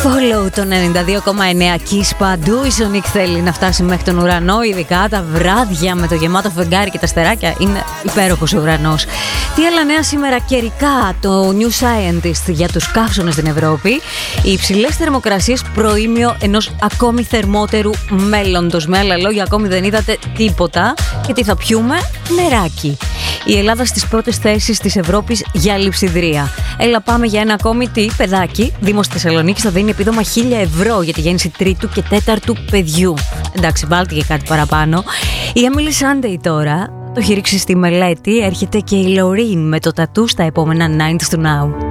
Follow τον 92,9 Kiss παντού. Η Sonic θέλει να φτάσει μέχρι τον ουρανό, ειδικά τα βράδια με το γεμάτο φεγγάρι και τα αστεράκια. Είναι υπέροχος ο ουρανός. Τι άλλα νέα σήμερα καιρικά, το New Scientist για τους καύσωνες στην Ευρώπη. Οι υψηλές θερμοκρασίες προήμιο ενός ακόμη θερμότερου μέλλοντος. Με άλλα λόγια, ακόμη δεν είδατε τίποτα. Και τι θα πιούμε? Νεράκι. Η Ελλάδα στις πρώτες θέσεις της Ευρώπης για λειψιδρία. Έλα, πάμε για ένα ακόμη παιδάκι. Δήμος Θεσσαλονίκης θα δίνει επίδομα 1.000 ευρώ για τη γέννηση τρίτου και τέταρτου παιδιού. Εντάξει, βάλτε και κάτι παραπάνω. Η Emily Sunday τώρα το έχει ρίξει στη μελέτη. Έρχεται και η Loreen με το τατού στα επόμενα 90's to Now.